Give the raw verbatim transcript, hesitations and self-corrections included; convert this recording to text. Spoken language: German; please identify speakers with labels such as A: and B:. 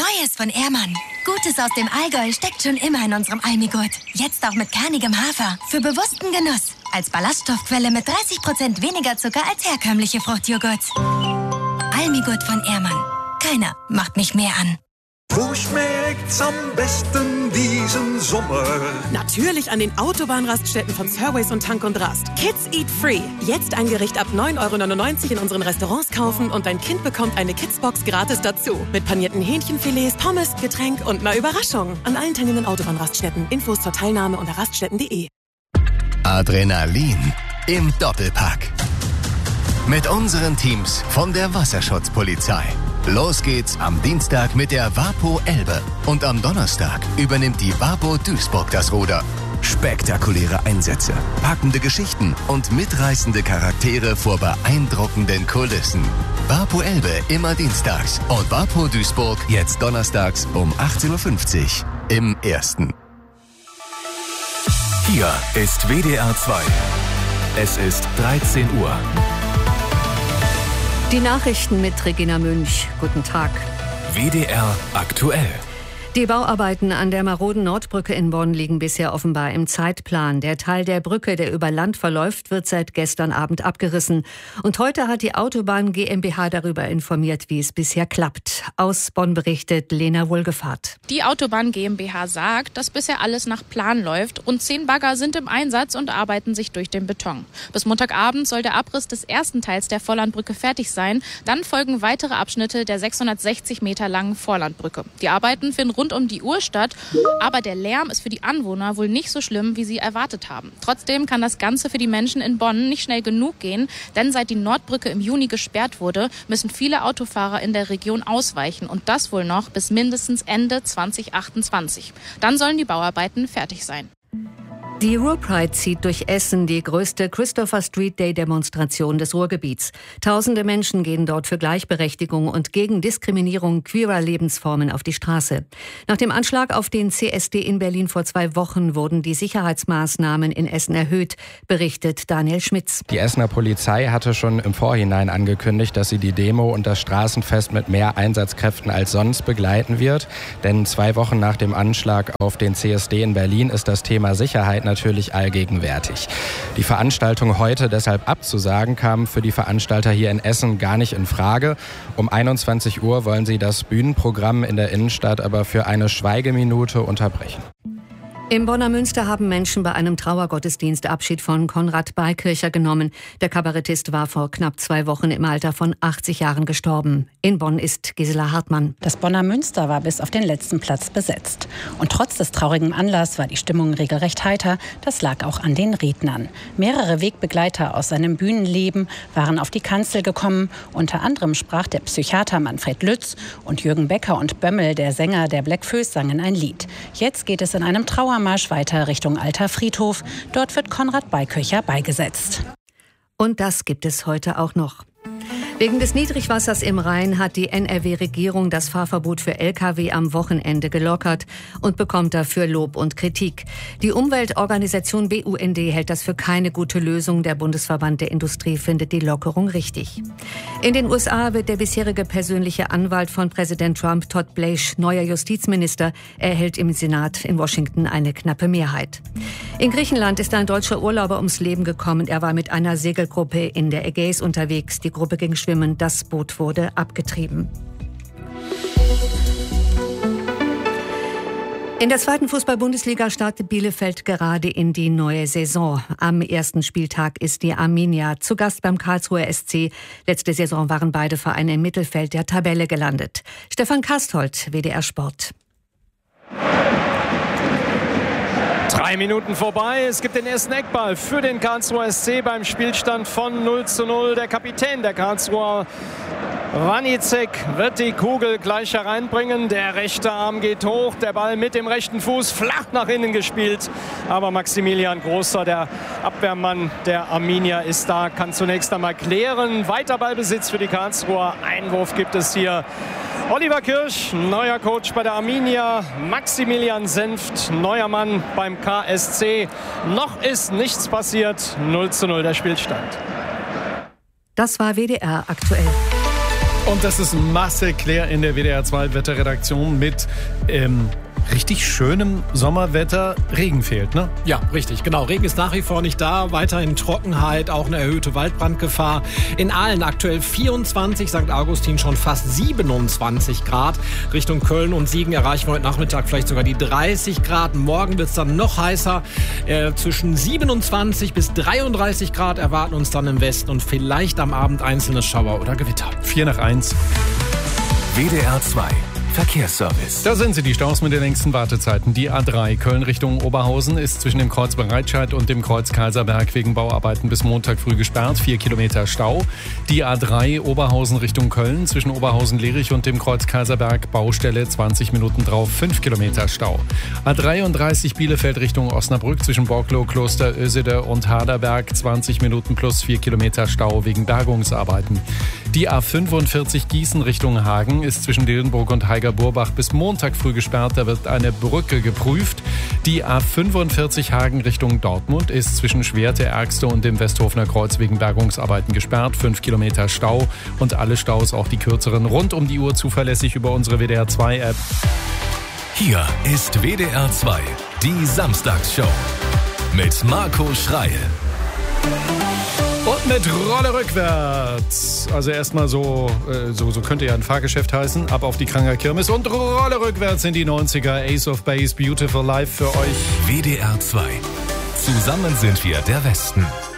A: Neues von Ehrmann. Gutes aus dem Allgäu steckt schon immer in unserem Almigurt. Jetzt auch mit kernigem Hafer. Für bewussten Genuss. Als Ballaststoffquelle mit dreißig Prozent weniger Zucker als herkömmliche Fruchtjoghurts. Almigurt von Ehrmann. Keiner macht mich mehr an.
B: Wo schmeckt's am besten diesen Sommer?
C: Natürlich an den Autobahnraststätten von Surways und Tank und Rast. Kids Eat Free. Jetzt ein Gericht ab neun Euro neunundneunzig in unseren Restaurants kaufen und dein Kind bekommt eine Kidsbox gratis dazu. Mit panierten Hähnchenfilets, Pommes, Getränk und einer Überraschung. An allen teilnehmenden Autobahnraststätten. Infos zur Teilnahme unter raststätten punkt de.
D: Adrenalin im Doppelpack. Mit unseren Teams von der Wasserschutzpolizei. Los geht's am Dienstag mit der Wapo Elbe. Und am Donnerstag übernimmt die Wapo Duisburg das Ruder. Spektakuläre Einsätze, packende Geschichten und mitreißende Charaktere vor beeindruckenden Kulissen. Wapo Elbe immer dienstags und Wapo Duisburg jetzt donnerstags um achtzehn Uhr fünfzig im Ersten.
E: Hier ist W D R zwei. Es ist dreizehn Uhr.
F: Die Nachrichten mit Regina Münch. Guten Tag.
E: W D R aktuell.
F: Die Bauarbeiten an der maroden Nordbrücke in Bonn liegen bisher offenbar im Zeitplan. Der Teil der Brücke, der über Land verläuft, wird seit gestern Abend abgerissen. Und heute hat die Autobahn GmbH darüber informiert, wie es bisher klappt. Aus Bonn berichtet Lena Wohlgefahrt.
G: Die Autobahn GmbH sagt, dass bisher alles nach Plan läuft und zehn Bagger sind im Einsatz und arbeiten sich durch den Beton. Bis Montagabend soll der Abriss des ersten Teils der Vorlandbrücke fertig sein. Dann folgen weitere Abschnitte der sechshundertsechzig Meter langen Vorlandbrücke. Die Arbeiten finden rund um die Uhr statt, aber der Lärm ist für die Anwohner wohl nicht so schlimm, wie sie erwartet haben. Trotzdem kann das Ganze für die Menschen in Bonn nicht schnell genug gehen, denn seit die Nordbrücke im Juni gesperrt wurde, müssen viele Autofahrer in der Region ausweichen und das wohl noch bis mindestens Ende zwanzig achtundzwanzig. Dann sollen die Bauarbeiten fertig sein.
F: Die Ruhrpride zieht durch Essen, die größte Christopher Street Day Demonstration des Ruhrgebiets. Tausende Menschen gehen dort für Gleichberechtigung und gegen Diskriminierung queerer Lebensformen auf die Straße. Nach dem Anschlag auf den C S D in Berlin vor zwei Wochen wurden die Sicherheitsmaßnahmen in Essen erhöht, berichtet Daniel Schmitz.
H: Die Essener Polizei hatte schon im Vorhinein angekündigt, dass sie die Demo und das Straßenfest mit mehr Einsatzkräften als sonst begleiten wird. Denn zwei Wochen nach dem Anschlag auf den C S D in Berlin ist das Thema Sicherheit natürlich allgegenwärtig. Die Veranstaltung heute deshalb abzusagen, kam für die Veranstalter hier in Essen gar nicht in Frage. Um einundzwanzig Uhr wollen sie das Bühnenprogramm in der Innenstadt aber für eine Schweigeminute unterbrechen.
F: Im Bonner Münster haben Menschen bei einem Trauergottesdienst Abschied von Konrad Beikircher genommen. Der Kabarettist war vor knapp zwei Wochen im Alter von achtzig Jahren gestorben. In Bonn ist Gisela Hartmann.
I: Das Bonner Münster war bis auf den letzten Platz besetzt. Und trotz des traurigen Anlasses war die Stimmung regelrecht heiter. Das lag auch an den Rednern. Mehrere Wegbegleiter aus seinem Bühnenleben waren auf die Kanzel gekommen. Unter anderem sprach der Psychiater Manfred Lütz und Jürgen Becker und Bömmel, der Sänger der Black Föß, sangen ein Lied. Jetzt geht es in einem Trauer Marsch weiter Richtung Alter Friedhof. Dort wird Konrad Beikircher beigesetzt.
F: Und das gibt es heute auch noch. Wegen des Niedrigwassers im Rhein hat die N R W-Regierung das Fahrverbot für L K W am Wochenende gelockert und bekommt dafür Lob und Kritik. Die Umweltorganisation B U N D hält das für keine gute Lösung. Der Bundesverband der Industrie findet die Lockerung richtig. In den U S A wird der bisherige persönliche Anwalt von Präsident Trump, Todd Blanche, neuer Justizminister. Er erhält im Senat in Washington eine knappe Mehrheit. In Griechenland ist ein deutscher Urlauber ums Leben gekommen. Er war mit einer Segelgruppe in der Ägäis unterwegs. Die Gruppe ging schwimmen. Das Boot wurde abgetrieben. In der zweiten Fußball-Bundesliga startet Bielefeld gerade in die neue Saison. Am ersten Spieltag ist die Arminia zu Gast beim Karlsruher S C. Letzte Saison waren beide Vereine im Mittelfeld der Tabelle gelandet. Stefan Kastholt, W D R Sport.
J: Drei Minuten vorbei. Es gibt den ersten Eckball für den Karlsruher S C beim Spielstand von null zu null. Der Kapitän der Karlsruher, Wanicek, wird die Kugel gleich hereinbringen. Der rechte Arm geht hoch. Der Ball mit dem rechten Fuß flach nach innen gespielt. Aber Maximilian Großer, der Abwehrmann der Arminia, ist da, kann zunächst einmal klären. Weiter Ballbesitz für die Karlsruher. Einwurf gibt es hier. Oliver Kirsch, neuer Coach bei der Arminia. Maximilian Senft, neuer Mann beim K S C. Noch ist nichts passiert. null zu null der Spielstand.
F: Das war W D R aktuell.
K: Und das ist Marcel Claire in der W D R zwei Wetterredaktion mit ähm, richtig schönem Sommerwetter. Regen fehlt, ne?
L: Ja, richtig, genau. Regen ist nach wie vor nicht da. Weiterhin Trockenheit, auch eine erhöhte Waldbrandgefahr. In Aalen aktuell vierundzwanzig, Sankt Augustin schon fast siebenundzwanzig Grad. Richtung Köln und Siegen erreichen wir heute Nachmittag vielleicht sogar die dreißig Grad. Morgen wird es dann noch heißer. Äh, zwischen siebenundzwanzig bis dreiunddreißig Grad erwarten uns dann im Westen und vielleicht am Abend einzelne Schauer oder Gewitter.
K: vier nach eins.
E: W D R zwei Verkehrsservice.
K: Da sind sie, die Staus mit den längsten Wartezeiten. Die A drei Köln Richtung Oberhausen ist zwischen dem Kreuz Breitscheid und dem Kreuz Kaiserberg wegen Bauarbeiten bis Montag früh gesperrt. Vier Kilometer Stau. Die A drei Oberhausen Richtung Köln zwischen Oberhausen-Lerich und dem Kreuz Kaiserberg Baustelle zwanzig Minuten drauf. Fünf Kilometer Stau. A dreiunddreißig Bielefeld Richtung Osnabrück zwischen Borklow, Kloster Ösede und Harderberg zwanzig Minuten plus vier Kilometer Stau wegen Bergungsarbeiten. Die A fünfundvierzig Gießen Richtung Hagen ist zwischen Dillenburg und Heiger-Burbach bis Montag früh gesperrt. Da wird eine Brücke geprüft. Die A fünfundvierzig Hagen Richtung Dortmund ist zwischen Schwerte, Ergste und dem Westhofener Kreuz wegen Bergungsarbeiten gesperrt. Fünf Kilometer Stau und alle Staus, auch die kürzeren, rund um die Uhr zuverlässig über unsere W D R zwei App.
E: Hier ist W D R zwei, die Samstagsshow mit Marco Schreil.
K: Und mit Rolle rückwärts. Also erstmal so, äh, so, so könnte ja ein Fahrgeschäft heißen. Ab auf die Kranger Kirmes und Rolle rückwärts in die neunziger. Ace of Base, Beautiful Life für euch.
E: W D R zwei. Zusammen sind wir der Westen.